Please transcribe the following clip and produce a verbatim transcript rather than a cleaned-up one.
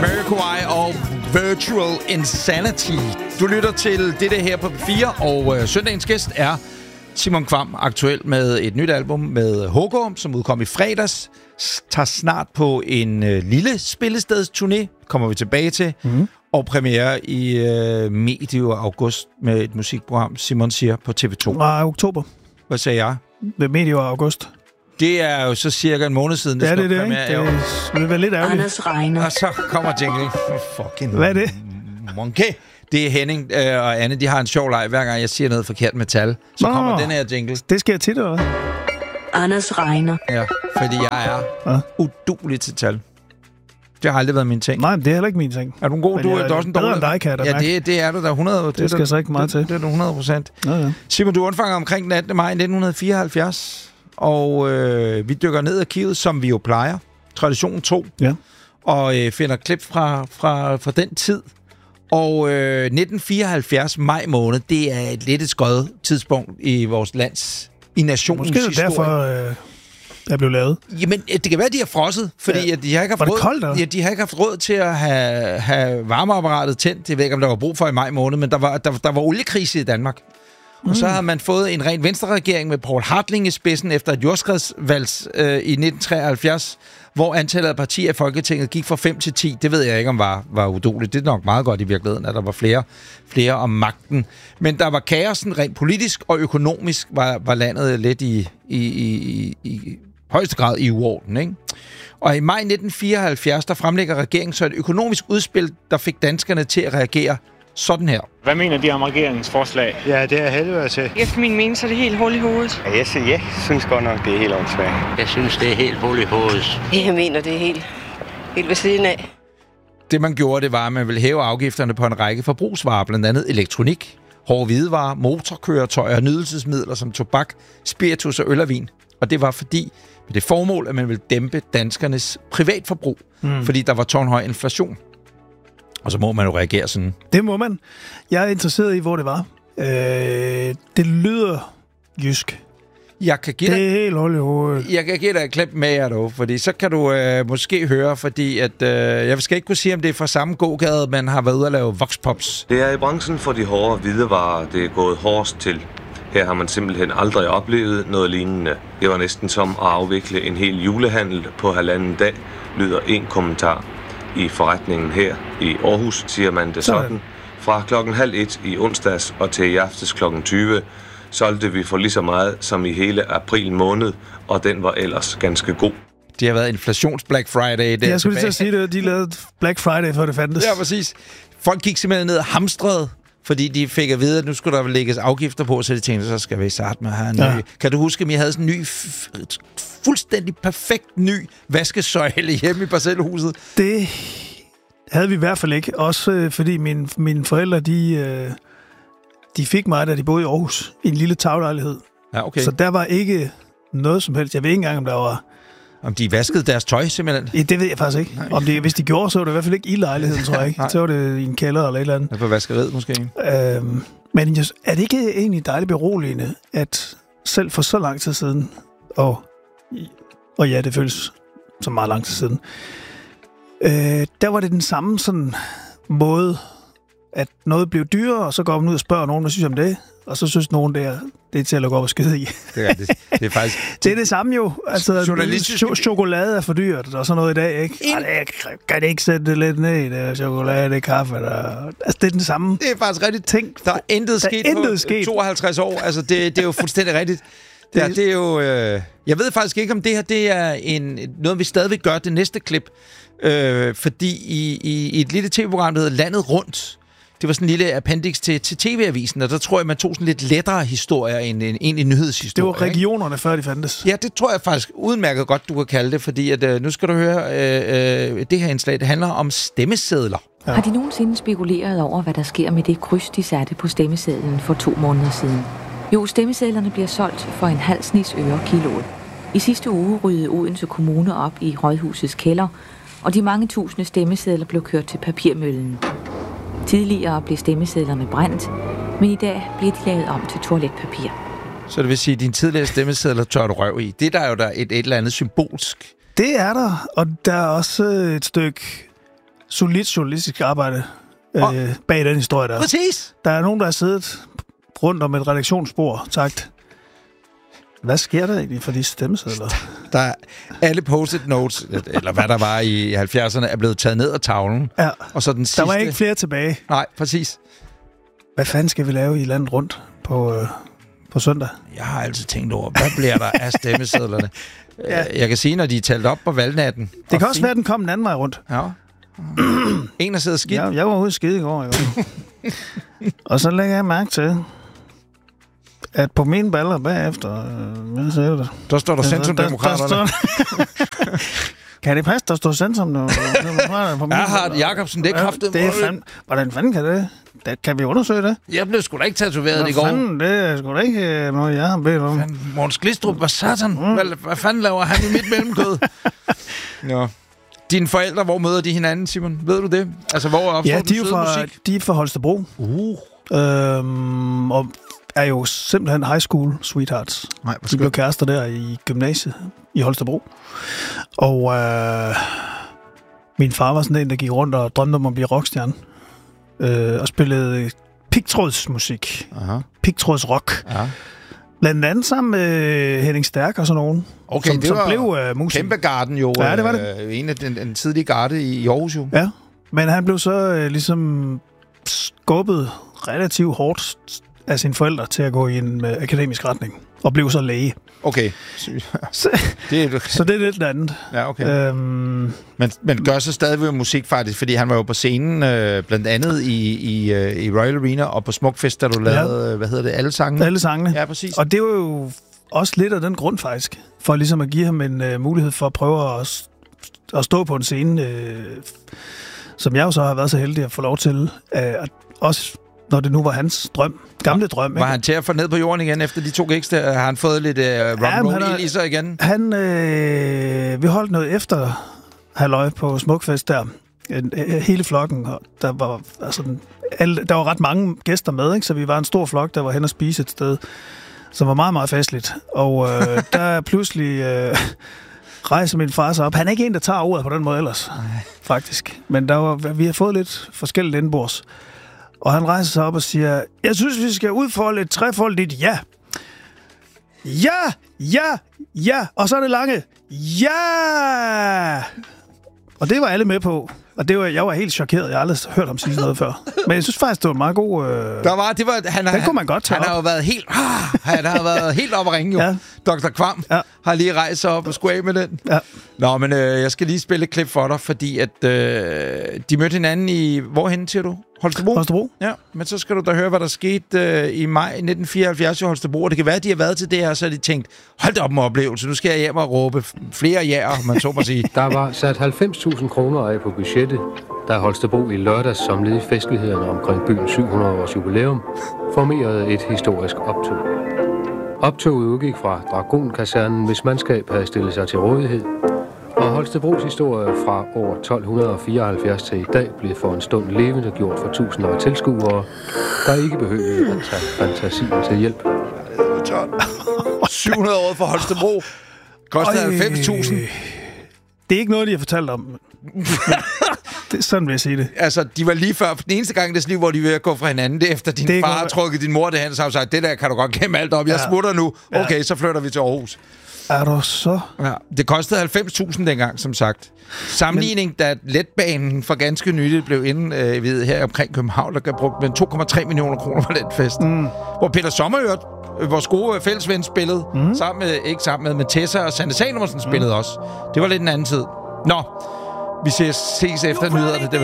Jamiroquai og Virtual Insanity. Du lytter til det der her på P fire, og øh, søndagens gæst er Simon Kvam, aktuel med et nyt album med H K, som udkom i fredags. Tager snart på en øh, lille spillestedsturné, kommer vi tilbage til, mm. og premiere i øh, medio august med et musikprogram, Simon siger, på T V to. Nej, oktober. Hvad sagde jeg? Det er medio august. Det er jo så cirka en måned siden, det ja, skal det er premiere. det, ikke? Det vil være lidt ærgerligt. Anders Reiner. Og så kommer jingle. Fucking hvad er det? Monkey. Det er Henning øh, og Anne, de har en sjov leg, hver gang jeg siger noget forkert med tal. Så Nå, kommer den her jingle. Det sker tit, eller hvad? Anders Reiner. Ja, fordi jeg er ja. uduelig til tal. Det har aldrig været min ting. Nej, men det er heller ikke min ting. Er du en god? Men Du er, er også en dårlig. Dig, kan jeg ja, det, det er du da hundrede. Det, det skal der, så ikke meget det, til. Det er du hundrede procent. Ja, ja. Simon, du undfanger omkring den attende maj nitten fireoghalvfjerds. Og øh, vi dykker ned i arkivet, som vi jo plejer. Tradition to. Ja. Og øh, finder klip fra, fra, fra den tid. Og øh, nitten fireoghalvfjerds, maj måned, det er et lidt et skøjet tidspunkt i vores lands, i nationens historie. Måske er det derfor, øh, der blev lavet. Jamen, det kan være, de har frosset, fordi ja. at de har ikke haft råd, koldt, ja, de har ikke haft råd til at have, have varmeapparatet tændt. Jeg ved ikke, om der var brug for i maj måned, men der var, der, der var oliekrise i Danmark. Mm. Og så havde man fået en ren venstreregering med Poul Hartling i spidsen efter et jordskredsvalg øh, i nitten treoghalvfjerds, hvor antallet af partier i Folketinget gik fra fem til ti. Det ved jeg ikke, om var, var udoligt. Det er nok meget godt i virkeligheden, at der var flere, flere om magten. Men der var kaosen rent politisk og økonomisk, var, var landet lidt i, i, i, i højeste grad i uorden, ikke? Og i maj nitten fireoghalvfjerds, der fremlægger regeringen så et økonomisk udspil, der fik danskerne til at reagere sådan her. Hvad mener de om regeringens forslag? Ja, det er helvede til. Efter min mening, så er det helt hul i hovedet. Ja, jeg, synes, jeg synes godt nok, det er helt åndssvagt. Jeg synes, det er helt hul i hovedet. Jeg mener, det er helt, helt ved siden af. Det, man gjorde, det var, at man ville hæve afgifterne på en række forbrugsvarer, blandt andet elektronik, hårde hvidevarer, motorkøretøjer og nydelsesmidler som tobak, spiritus og øl og vin. Og det var fordi, med det formål, at man ville dæmpe danskernes privatforbrug, mm. fordi der var tårnhøj inflation. Og så må man jo reagere sådan. Det må man. Jeg er interesseret i, hvor det var. Øh, det lyder jysk. Jeg kan give dig, det er helt hul i hovedet. Jeg kan give dig et klip med jer dog, fordi så kan du øh, måske høre, fordi at, øh, jeg skal ikke kunne sige, om det er fra samme gågade, man har været ude at lave voxpops. Det er i branchen for de hårde hvidevarer, det er gået hårdest til. Her har man simpelthen aldrig oplevet noget lignende. Det var næsten som at afvikle en hel julehandel på halvanden dag, lyder en kommentar. I forretningen her i Aarhus siger man det sådan. Fra klokken halv et i onsdags og til i aftes klokken tyve solgte vi for lige så meget som i hele april måned, og den var ellers ganske god. Det har været inflations Black Friday. Der jeg skulle lige sige det, de lavede Black Friday, før det fandtes. Ja, præcis. Folk gik simpelthen ned og hamstrede, fordi de fik at vide, at nu skulle der lægges afgifter på, så de tænkte, så skal vi starte med at have en ja. ny. Kan du huske, at jeg havde sådan en ny, f- fuldstændig perfekt ny vaskesøjle hjemme i parcelhuset? Det havde vi i hvert fald ikke. Også øh, fordi mine, mine forældre, de, øh, de fik mig, da de boede i Aarhus, i en lille taglejlighed. Ja, okay. Så der var ikke noget som helst. Jeg ved ikke engang, om der var... Om de vaskede deres tøj, simpelthen? Ja, det ved jeg faktisk ikke. Om det, hvis de gjorde, så var det i hvert fald ikke i lejligheden, tror jeg ikke. Så var det i en kælder eller et eller andet. Ja, på vaskeriet måske. Øhm, men er det ikke egentlig dejligt beroligende, at selv for så lang tid siden, og, og ja, det føles som meget lang tid siden, øh, der var det den samme sådan måde, at noget blev dyrere, og så går man ud og spørger nogen, hvad synes om det? Og så synes nogen, det er, det er til at lukke op og skide i. Det er, det, det er faktisk... det er det samme jo. Altså, ch- chokolade er for dyrt, og sådan noget i dag, ikke? En... Ej, kan det ikke sætte det lidt ned, det er chokolade, det er kaffe, der... Altså, det er den samme... Det er faktisk rigtigt. Tænk, der er intet sket på sket. tooghalvtreds år. Altså, det, det er jo fuldstændig rigtigt. Det, det, det er jo... Øh... Jeg ved faktisk ikke, om det her det er en, noget, vi stadigvæk gør det næste klip. Øh, fordi i, i, i et lille tv-program, der hedder Landet Rundt, det var sådan en lille appendix til, til T V-avisen, og der tror jeg, man tog sådan lidt lettere historier end en egentlig nyhedshistorie. Det var regionerne, ikke? Før de fandtes. Ja, det tror jeg faktisk udmærket godt, du kan kalde det, fordi at, øh, nu skal du høre, øh, øh, det her indslag, det handler om stemmesedler. Ja. Har de nogensinde spekuleret over, hvad der sker med det kryds, de satte på stemmesedlen for to måneder siden? Jo, stemmesedlerne bliver solgt for en halv snis øre kiloet. I sidste uge ryddede Odense Kommune op i Rådhusets kælder, og de mange tusinde stemmesedler blev kørt til papirmøllen. Tidligere blev stemmesedlerne brændt, men i dag bliver de lavet om til toiletpapir. Så det vil sige, at dine tidligere stemmesedler tør du røv i. Det er der jo der et, et eller andet symbolsk. Det er der, og der er også et stykke solidt journalistisk arbejde øh, bag den historie der. Præcis! Der er nogen, der har siddet rundt om et redaktionsbord og sagt, hvad sker der egentlig for de stemmesedler? Der er alle post-it notes, eller hvad der var i halvfjerdserne, er blevet taget ned af tavlen. Ja, og så den sidste... der var ikke flere tilbage. Nej, præcis. Hvad fanden skal vi lave i landet rundt på, øh, på søndag? Jeg har altid tænkt over, hvad bliver der af stemmesedlerne? Ja. Jeg kan sige, når de er talt op på valgnatten. Det kan også fint være, at den kom en anden vej rundt. Ja. En, der sidder skidt. Ja, jeg var ude skide i går. Og så lægger jeg mærke til, at på mine baller bagefter... Øh, hvad siger du? Der står der Centrum-demokraterne. Kan det passe, der står Centrum-demokraterne på mine Jeg har Jacobsen, det er kraftigt. Det er fandme... Hvordan fanden kan det? det? Kan vi undersøge det? Jeg blev sgu da ikke tatoveret i går. Fanden, det er sgu da ikke noget, jeg har bedt om. Måns Glistrup, hvad satan? Mm. Hvad, hvad fanden laver han i mit mellemkød? Ja. Dine forældre, hvor møder de hinanden, Simon? Ved du det? Altså, hvor opstår ja, den søde fra, musik? de er fra Holstebro. Uh. Øhm, og er jo simpelthen high school sweethearts. Nej, de blev kærester der i gymnasiet i Holstebro. Og øh, min far var sådan en, der gik rundt og drømte om at blive rockstjerne. Øh, og spillede pigtrådsmusik. Aha. Pigtrådsrock. Ja. Blandt andet sammen med Henning Stærk og sådan nogen. Okay, som, det som var blev uh, musiker. Kæmpe garden jo. Ja, det var det. Øh, en af den, den tidlige garde i Aarhus jo. Ja, men han blev så uh, ligesom skubbet relativt hårdt af sine forældre til at gå i en uh, akademisk retning. Og blev så læge. Okay. så, det er, så det er lidt andet. Ja, okay. Øhm, men, men gør så stadigvæk musik faktisk, fordi han var jo på scenen, øh, blandt andet i, i, øh, i Royal Arena og på Smukfest, da du lavede, ja. hvad hedder det, alle sangene? Alle sangene. Ja, præcis. Og det var jo også lidt af den grund faktisk, for ligesom at give ham en uh, mulighed for at prøve at, at stå på en scene, øh, som jeg jo så har været så heldig at få lov til, øh, at også når det nu var hans drøm. Gamle drøm, ikke? Var han til at få ned på jorden igen efter de to gigs der? Har han fået lidt uh, rock'n'roll i sig igen? Han, øh, vi holdt noget efter halløj på Smukfest der. En, hele flokken. Der var, altså, alle, der var ret mange gæster med, ikke? Så vi var en stor flok, der var hen og spise et sted, som var meget, meget festligt. Og øh, der pludselig øh, rejser min far sig op. Han er ikke en, der tager ordet på den måde ellers, Ej. faktisk. Men der var, vi har fået lidt forskelligt indenbords. Og han rejser sig op og siger, jeg synes, vi skal udfolde et trefoldigt ja. Ja, ja, ja. Og så er det lange. Ja! Og det var alle med på. Og det var, jeg var helt chokeret. Jeg har aldrig hørt ham sige noget før. Men jeg synes faktisk, det var en meget god... Øh... Der var, det var, han, den han, kunne man godt tage Han op. har jo været helt... Ah, han har været helt op at ringe, jo. Ja. doktor Kvam ja. har lige rejst sig op og skulle af med den. Ja. Nå, men øh, jeg skal lige spille et klip for dig, fordi at øh, de mødte hinanden i... Hvorhen, siger du? Holstebro? Holstebro. Ja, men så skal du da høre, hvad der skete øh, i maj nitten fireoghalvfjerds i Holstebro. Det kan være, at de har været til det her, så har de tænkt, hold da op med oplevelse, nu skal jeg hjem og råbe flere jæger, man så må sige. Der var sat halvfems tusind kroner af på budgettet, da Holstebro i lørdags som led i festlighederne omkring byens syv hundrede års jubilæum formerede et historisk optog. Optoget udgik fra Dragonkasernen, hvis mandskab havde stillet sig til rådighed, og Holstebros historie fra år tolv fireoghalvfjerds til i dag blev for en stund levende gjort for tusinder af tilskuere, der ikke behøvede at tage fantasien til hjælp. syv hundrede år for Holstebro kostede halvfems tusind. Det er ikke noget, de har fortalt om. Det er sådan, vil jeg sige det. Altså, de var lige før, for den eneste gang i deres liv, hvor de vil gå fra hinanden, det er efter din det far har trukket din mor det hen, så har sagt, det der kan du godt glemme alt op. Jeg ja. smutter nu. Okay, ja. Så flytter vi til Aarhus. Er du så? Ja, det kostede halvfems tusind dengang, som sagt. Sammenligning, Men... da letbanen for ganske nyligt blev inde øh, ved, her omkring København, der gav brugt med to komma tre millioner kroner på den fest. Mm. Hvor Peter Sommerørt, vores gode fællesven, spillede, mm. sammen med, ikke sammen med, men Tessa og Sanne Salomonsen spillede mm. også. Det var lidt en anden tid. Nå, vi ses, ses efter nyhederne.